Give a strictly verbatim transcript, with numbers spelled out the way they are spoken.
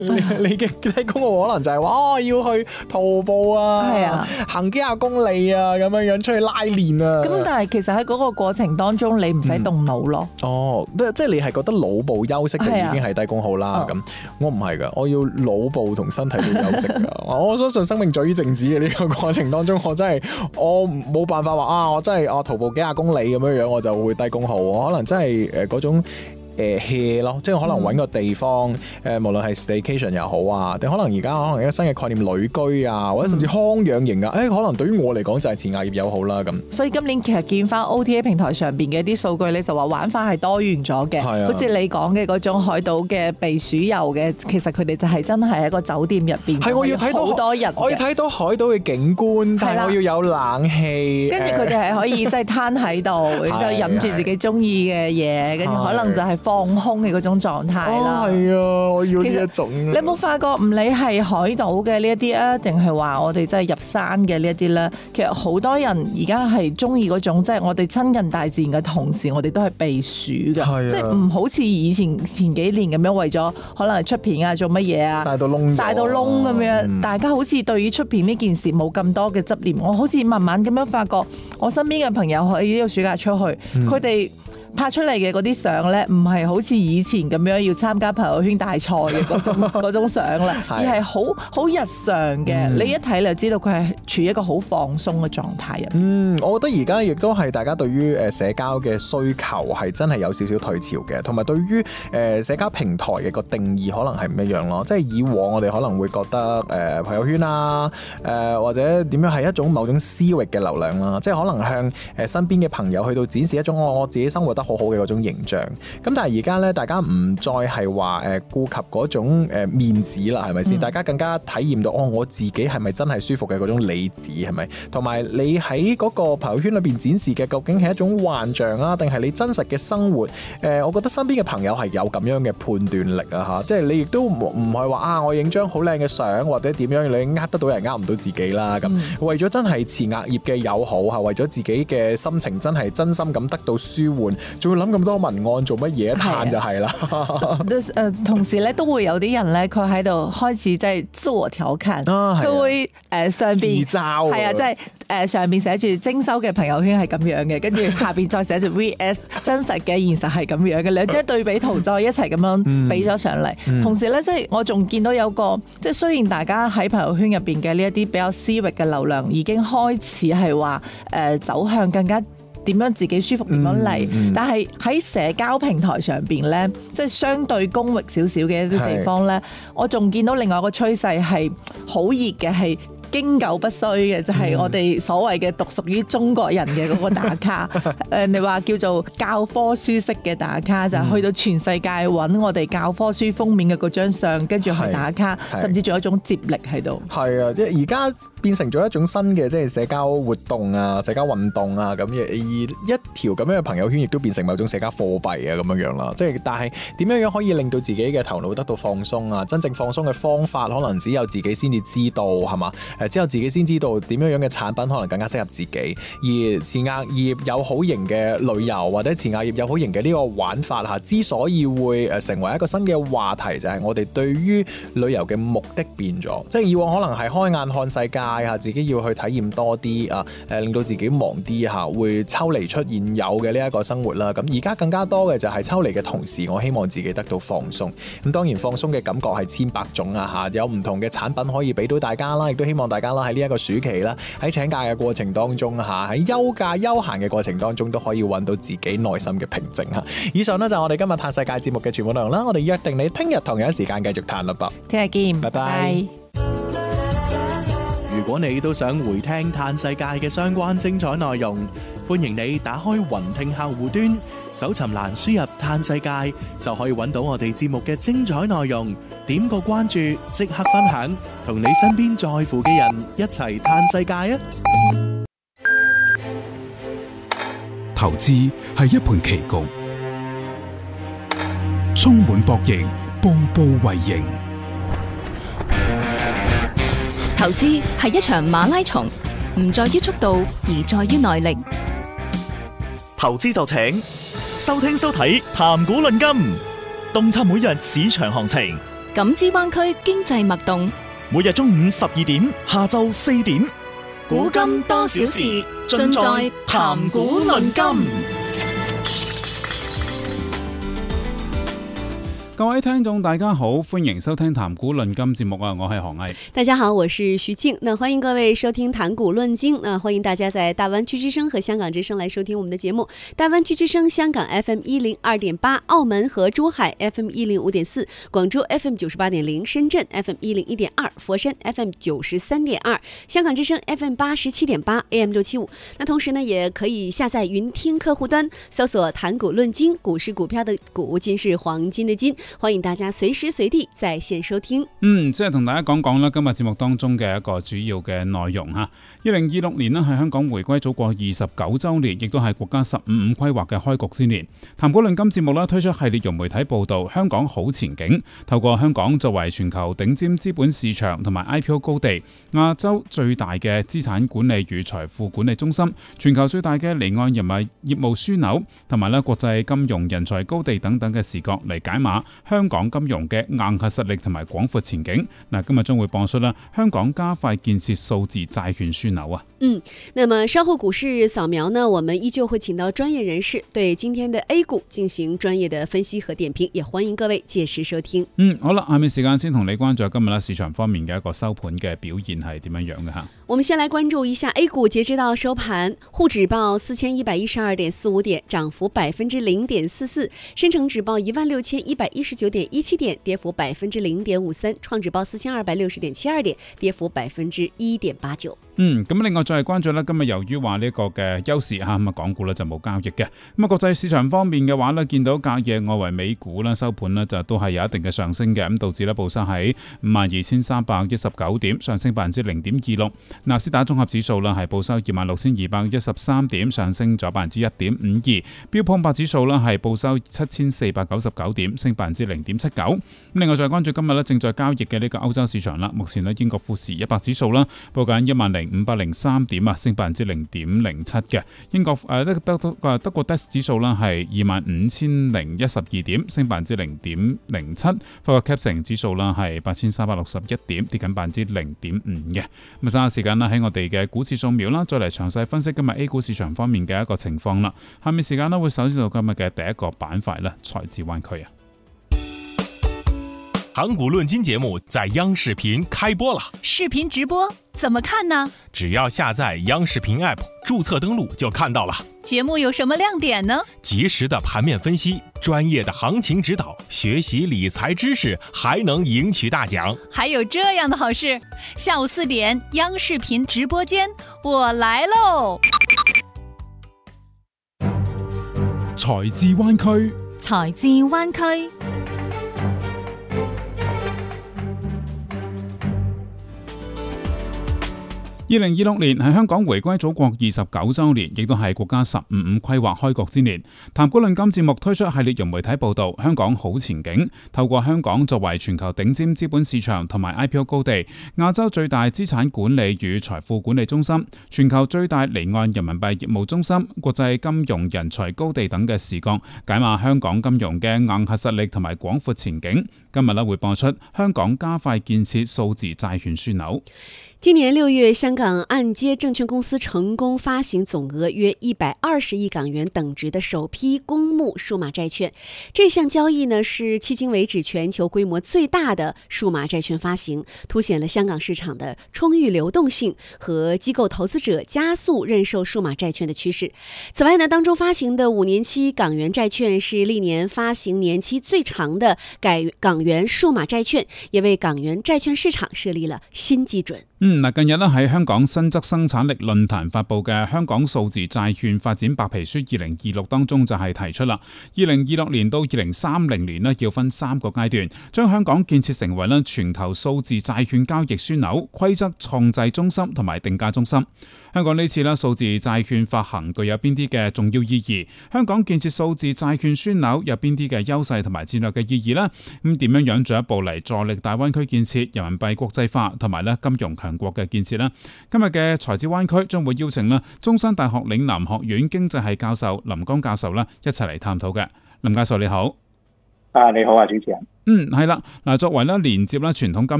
你你嘅低功耗可能就係話哦要去徒步啊， 係啊， 行幾廿公里啊咁樣樣出去拉練啊。 咁但係其實喺嗰個過程當中，你唔使動腦咯。 哦，即即係你係覺得腦部休息就已經係低功耗啦。咁、啊、我唔係噶，我要腦部同身體都休息噶。我相信生命在於靜止嘅呢個過程當中，我真係我冇辦法話啊，我真係我徒步幾廿公里咁樣樣，我就會低功耗。我可能真係誒嗰種。誒 hea 咯，即係可能揾個地方，誒、嗯、無論係 staycation 又好啊，定可能而家可能一個新嘅概念旅居啊，或者甚至康養型啊，誒、嗯、可能對於我嚟講就係前額葉友好啦咁。 所以今年其實見翻 O T A 平台上邊嘅啲數據，你就話玩法係多元咗嘅，好似、啊、你講嘅嗰種海島嘅避暑遊嘅，其實佢哋就係真係一個酒店入邊，係我要睇到好多人， 我要睇到海島嘅景觀，但係我要有冷氣， 跟住佢哋係可以即係攤喺度，然之後飲住自己中意嘅嘢，跟住可能就係放空嘅嗰種狀態啦。 係啊，我要呢一種。 你有冇發覺唔理係海島嘅呢一啲啊，定係話我哋真係入山嘅呢一啲咧？其實好多人而家係中意嗰種，即係我哋親近大自然嘅同時，我哋都係避暑嘅，啊、即係唔好似以前前幾年咁樣為咗可能係出片啊，做乜嘢啊， 曬到窿， 曬到窿咁樣。嗯、大家好似對於出片呢件事冇咁多嘅執念。我好似慢慢咁樣發覺，我身邊嘅朋友喺呢個暑假出去，佢哋、嗯。拍出嚟嘅嗰啲相咧，唔係好似以前咁樣要參加朋友圈大賽嘅嗰種嗰種相啦，而係好好日常嘅。嗯、你一睇你就知道佢係處於一個好放鬆嘅狀態啊。 嗯，我覺得而家亦都係大家對於誒社交嘅需求係真係有少少退潮嘅，同埋對於誒社交平台嘅個定義可能係唔一樣咯。即係以往我哋可能會覺得誒朋友圈啊，誒或者點樣係一種某種私域嘅流量啦，即係可能向誒身邊嘅朋友去到展示一種我我自己生活得好好嘅嗰種形象，咁但係而家咧，大家唔再係話誒顧及嗰種誒面子啦，係咪先？嗯、大家更加體驗到哦，我自己係咪真係舒服嘅嗰種理智係咪？同埋你喺嗰個朋友圈裏邊展示嘅，究竟係一種幻象啊，定係你真實嘅生活？誒、呃，我覺得身邊嘅朋友係有咁樣嘅判斷力啊，嚇！即係你亦都唔係話啊，我影張好靚嘅相或者點樣，你呃得到人，呃唔到自己啦。咁、嗯、為咗真係前額葉嘅友好嚇，為咗自己嘅心情真係真心咁得到舒緩。仲要諗咁多文案做乜嘢？一嘆就係啦。 誒，同時咧都會有啲人咧，佢喺度開始即係自我調侃，佢、啊、會誒上邊自嘲， 係啊，即係誒上邊寫住徵收嘅朋友圈係咁樣嘅，跟住下邊再寫住 V S 真實嘅現實係咁樣嘅，兩張對比圖再一齊咁樣俾咗上嚟。嗯、同時咧，即係我仲見到有個，即係雖然大家喺朋友圈入邊嘅呢一啲比較私域嘅流量已經開始係話誒走向更加。點樣自己舒服點樣嚟？嗯嗯、但係喺社交平台上邊咧，即係相對公域少少嘅一啲地方咧，是我仲見到另外一個趨勢係好熱嘅，係經久不衰嘅，就係、是、我哋所謂嘅獨屬於中國人嘅嗰個打卡。誒、嗯，你話叫做教科書式嘅打卡，就係、是、去到全世界揾我哋教科書封面嘅嗰張相，跟住去打卡，甚至仲有一種接力喺度。係啊，即係而家變成咗一種新嘅即係社交活動啊、社交運動啊咁嘅，而一條咁樣嘅朋友圈亦都變成某種社交貨幣啊咁樣樣啦。即係但係點樣樣可以令到自己嘅頭腦得到放鬆啊？真正放鬆嘅方法可能只有自己先至知道，係嘛？之後自己先知道點樣樣嘅產品可能更加適合自己，而前額葉有好型嘅旅遊或者前額葉有好型嘅呢個玩法嚇，之所以會誒成為一個新嘅話題，就係、是、我哋對於旅遊嘅目的變咗，即係以往可能係開眼看世界嚇，自己要去體驗多啲啊，誒令到自己忙啲嚇，會抽離出現有嘅呢一個生活啦。咁而家更加多嘅就係抽離嘅同時，我希望自己得到放鬆。咁當然放鬆嘅感覺係千百種啊嚇，有唔同嘅產品可以俾到大家啦，亦都希望大家啦喺呢一個暑期啦，喺請假嘅過程當中嚇，喺休假休閒嘅過程當中都可以揾到自己內心嘅平靜嚇。以上呢，就係我哋今日嘆世界節目嘅全部內容啦，我哋約定你聽日同樣時間繼續嘆啦噃， 聽日見， 拜拜。 如果你都想回聽嘆世界嘅相關精彩內容，歡迎你打開雲聽客戶端，搜尋欄輸入嘆世界，就可以揾到我哋節目嘅精彩內容。點個關注，即刻分享，同你身邊在乎嘅人一齊嘆世界啊！ 投資係一盤棋局，充滿博弈，步步為營。 投資係一場馬拉松，唔在於速度，而在於耐力。 投資就請收聽收睇談股論金，洞察每日市場行情， 感知灣區經濟脈動。 每日中午十二點，下晝四點， 古今多少事，盡在談古論今。 各位聽眾大家好，歡迎收聽談古論今節目啊！我係何毅。 大家好，我是徐靜。那歡迎各位收聽談古論今。那歡迎大家在大灣區之聲和香港之聲來收聽我們的節目。大灣區之聲香港 F M 一零二點八，澳門和珠海 F M 一零五點四，廣州 F M 九十八點零，深圳 F M 一零一點二，佛山 F M 九十三點二，香港之聲 F M 八十七點八 A M 六七五。那同時呢，也可以下載雲聽客戶端，搜索談古論今，股是股票的股，金是黃金的金。歡迎大家隨時隨地在線收聽。 嗯，即係同大家講講啦，今日節目當中嘅一個主要嘅內容吓。二零二六年呢係香港回歸祖國二十九週年，亦都係國家十五五規劃嘅開局之年。談古論今節目啦推出系列融媒體報道香港好前景，透過香港作為全球頂尖資本市場同埋 I P O 高地、亞洲最大嘅資產管理與財富管理中心、全球最大嘅離岸人民業務樞紐同埋咧國際金融人才高地等等嘅視角嚟解碼香港金融嘅硬核實力同埋廣闊前景。嗱，今日將會播出啦，香港加快建設數字債券樞紐啊。 嗯，那麼稍後股市掃描呢，我們依舊會請到專業人士對今天的 A 股進行專業的分析和點評，也歡迎各位屆時收聽。 嗯，好啦，下面時間先同你關注今日啦市場方面嘅一個收盤嘅表現係點樣樣嘅吓。 我們先來關注一下 A 股，截至到收盤，滬指報四千一百一十二點四五點，漲幅百分之零點四四；深成指報一萬六千一百一十九點一七點，跌幅百分之零點五三；創指報四千二百六十點七二點，跌幅百分之一點八九。 嗯，咁另外再係關注咧，今日由於話呢個嘅休市吓，咁啊港股咧就冇交易嘅。咁啊國際市場方面嘅話咧，見到隔夜外圍美股咧收盤咧就都係有一定嘅上升嘅，咁導致咧報收喺五萬二千三百一十九點，上升百分之零點二六。納斯達綜合指數啦係報收二萬六千二百一十三點，上升咗百分之一點五二。標普五百指數啦係報收七千四百九十九點，升百分之零點七九。咁另外再關注今日咧正在交易嘅呢個歐洲市場啦，目前咧英國富時一百指數啦報緊一萬零五百零三點啊，升百分之零點零七嘅。英國誒德德德德國 D A X 指數啦係二萬五千零一十二點，升百分之零點零七。法國 C A C 指數啦係八千三百六十一點，跌緊百分之零點五嘅。咁啊，稍後時間啦，喺我哋嘅股市掃描啦，再嚟詳細分析今日 A 股市場方面嘅一個情況啦。下面時間呢會首先到今日嘅第一個板塊啦，財智灣區啊。 談古論今節目在央視頻開播了， 視頻直播怎麼看呢？ 只要下載央視頻 App， 註冊登錄就看到了。 節目有什麼亮點呢？ 及時的盤面分析，專業的行情指導，學習理財知識，還能贏取大獎。 還有這樣的好事，下午四點央視頻直播間，我來嘍！ 財智灣區， 財智灣區。 二零二六年係香港回歸祖國二十九週年，亦都係國家十五五規劃開局之年。談古論今節目推出系列融媒體報道香港好前景，透過香港作為全球頂尖資本市場同埋 I P O 高地、亞洲最大資產管理與財富管理中心、全球最大離岸人民幣業務中心、國際金融人才高地等嘅視角，解碼香港金融嘅硬核實力同埋廣闊前景。今日咧會播出香港加快建設數字債券樞紐。 今年六月，香港按揭證券公司成功發行總額約一百二十億港元等值的首批公募數碼債券。這項交易呢，是迄今為止全球規模最大的數碼債券發行，凸顯了香港市場的充裕流動性和機構投資者加速認受數碼債券的趨勢。此外呢，當中發行的五年期港元債券是歷年發行年期最長的改港元數碼債券，也為港元債券市場設立了新基準。 嗯，嗱，近日咧喺香港新質生產力論壇發布嘅《香港數字債券發展白皮書二零二六》當中就係提出啦，二零二六年到二零三零年咧要分三個階段，將香港建設成為咧全球數字債券交易樞紐、規則創製中心同埋定價中心。香港呢次咧數字債券發行具有邊啲嘅重要意義？香港建設數字債券樞紐有邊啲嘅優勢同埋戰略嘅意義呢？咁點樣樣進一步嚟助力大灣區建設、人民幣國際化同埋咧金融強國嘅建設呢？今日嘅財智灣區將會邀請咧中山大學嶺南學院經濟系教授林江教授啦一齊嚟探討嘅。林教授你好。 啊，你好啊，主持人。 嗯，係啦，嗱，作為咧連接咧傳統金